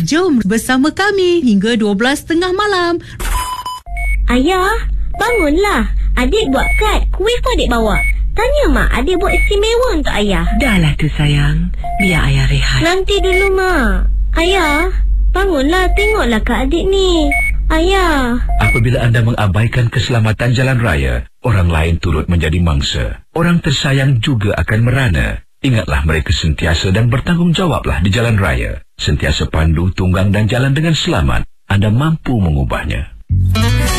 Jom bersama kami hingga 12.30 malam. Ayah, bangunlah. Adik buat kad. Kuih pun adik bawa. Tanya Mak, adik buat istimewa untuk ayah. Dahlah tu sayang. Biar ayah rehat. Nanti dulu Mak. Ayah, bangunlah, tengoklah kak adik ni. Ayah. Apabila anda mengabaikan keselamatan jalan raya, orang lain turut menjadi mangsa. Orang tersayang juga akan merana. Ingatlah mereka sentiasa dan bertanggungjawablah di jalan raya. Sentiasa pandu, tunggang dan jalan dengan selamat. Anda mampu mengubahnya.